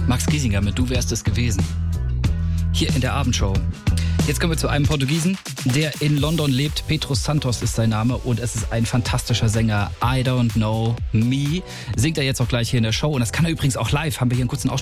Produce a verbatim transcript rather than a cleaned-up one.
Max Giesinger mit Du wärst es gewesen. Hier in der Abendshow. Jetzt kommen wir zu einem Portugiesen, der in London lebt. Pedro Santos ist sein Name und es ist ein fantastischer Sänger. I Don't Know Me. Singt er jetzt auch gleich hier in der Show. Und das kann er übrigens auch live. Haben wir hier einen kurzen Ausschnitt